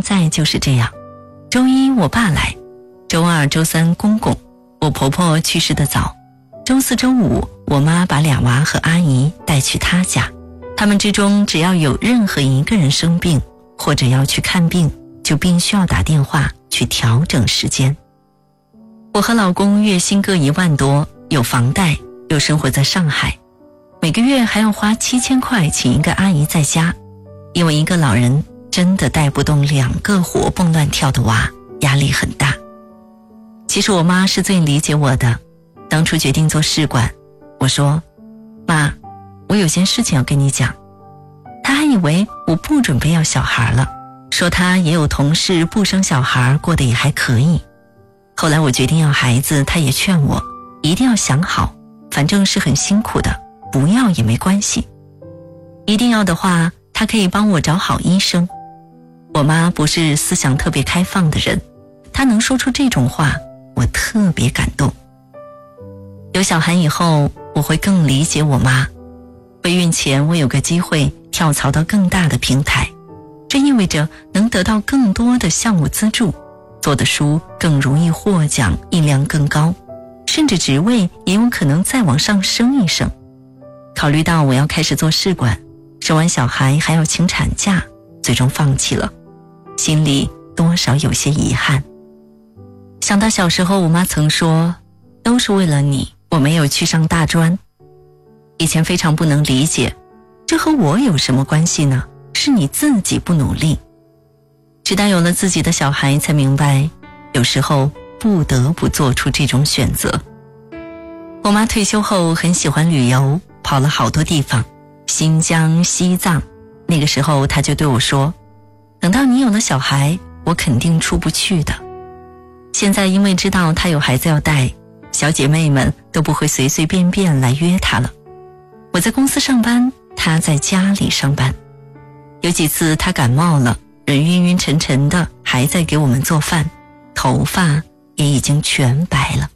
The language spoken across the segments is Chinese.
现在就是这样。周一我爸来，周二周三公公，我婆婆去世的早，周四周五我妈把俩娃和阿姨带去她家，他们之中只要有任何一个人生病或者要去看病，就必须要打电话去调整时间。我和老公月薪各1万多，有房贷，又生活在上海，每个月还要花7000块请一个阿姨在家，因为一个老人真的带不动2个活蹦乱跳的娃，压力很大。其实我妈是最理解我的，当初决定做试管，我说妈，我有件事情要跟你讲。她还以为我不准备要小孩了，说她也有同事不生小孩过得也还可以。后来我决定要孩子，她也劝我一定要想好，反正是很辛苦的，不要也没关系。一定要的话，她可以帮我找好医生。我妈不是思想特别开放的人，她能说出这种话，我特别感动。有小孩以后，我会更理解我妈。备孕前我有个机会跳槽到更大的平台，这意味着能得到更多的项目资助，做的书更容易获奖，印量更高，甚至职位也有可能再往上升一升。考虑到我要开始做试管，生完小孩还要请产假，最终放弃了，心里多少有些遗憾。想到小时候我妈曾说，都是为了你，我没有去上大专。以前非常不能理解，这和我有什么关系呢？是你自己不努力。直到有了自己的小孩，才明白有时候不得不做出这种选择。我妈退休后很喜欢旅游，跑了好多地方，新疆、西藏。那个时候她就对我说，等到你有了小孩，我肯定出不去的。现在因为知道她有孩子要带，小姐妹们都不会随随便便来约她了。我在公司上班，她在家里上班。有几次她感冒了，人晕晕沉沉的，还在给我们做饭，头发也已经全白了。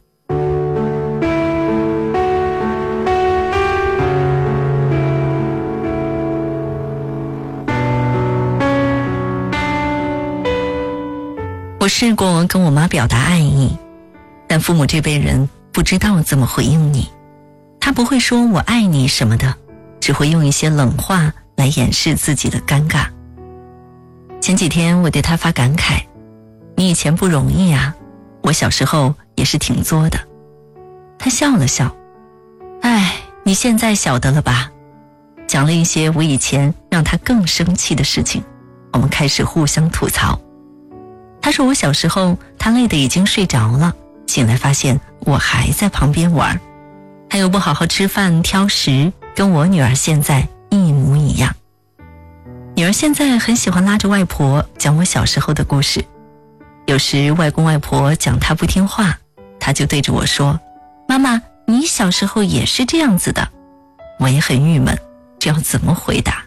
我试过跟我妈表达爱意，但父母这辈人不知道怎么回应你。他不会说我爱你什么的，只会用一些冷话来掩饰自己的尴尬。前几天我对他发感慨，你以前不容易啊，我小时候也是挺作的。他笑了笑，哎，你现在晓得了吧？讲了一些我以前让他更生气的事情，我们开始互相吐槽。他说我小时候他累得已经睡着了，醒来发现我还在旁边玩，还有不好好吃饭挑食，跟我女儿现在一模一样。女儿现在很喜欢拉着外婆讲我小时候的故事，有时外公外婆讲她不听话，她就对着我说，妈妈，你小时候也是这样子的。我也很郁闷，这要怎么回答？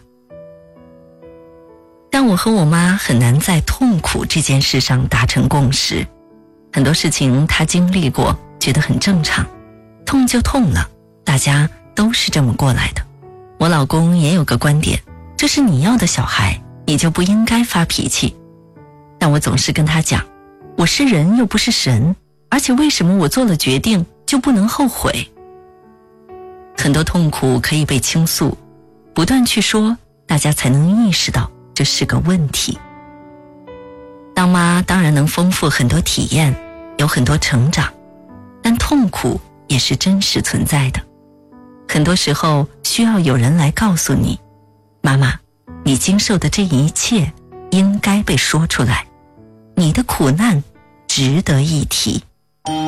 但我和我妈很难在痛苦这件事上达成共识，很多事情她经历过，觉得很正常，痛就痛了，大家都是这么过来的。我老公也有个观点，这是你要的小孩，你就不应该发脾气。但我总是跟他讲，我是人又不是神，而且为什么我做了决定就不能后悔？很多痛苦可以被倾诉，不断去说，大家才能意识到这是个问题。当妈当然能丰富很多体验，有很多成长，但痛苦也是真实存在的。很多时候需要有人来告诉你，妈妈，你经受的这一切应该被说出来，你的苦难值得一提。